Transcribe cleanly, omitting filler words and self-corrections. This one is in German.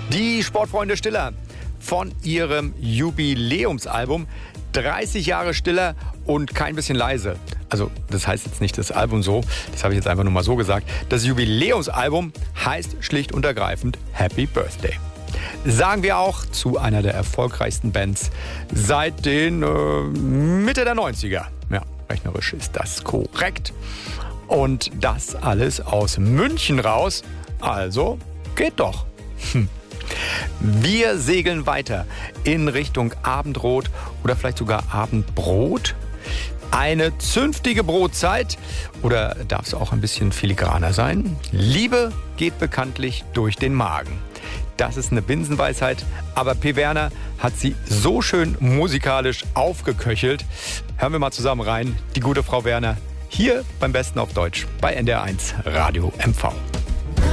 Die Sportfreunde Stiller von ihrem Jubiläumsalbum 30 Jahre Stiller und kein bisschen leise. Also das heißt jetzt nicht das Album so, das habe ich jetzt einfach nur mal so gesagt. Das Jubiläumsalbum heißt schlicht und ergreifend Happy Birthday. Sagen wir auch zu einer der erfolgreichsten Bands seit den Mitte der 90er. Ja, rechnerisch ist das korrekt. Und das alles aus München raus. Also geht doch. Wir segeln weiter in Richtung Abendrot oder vielleicht sogar Abendbrot. Eine zünftige Brotzeit oder darf es auch ein bisschen filigraner sein? Liebe geht bekanntlich durch den Magen. Das ist eine Binsenweisheit, aber P. Werner hat sie so schön musikalisch aufgeköchelt. Hören wir mal zusammen rein, die gute Frau Werner, hier beim Besten auf Deutsch bei NDR1 Radio MV.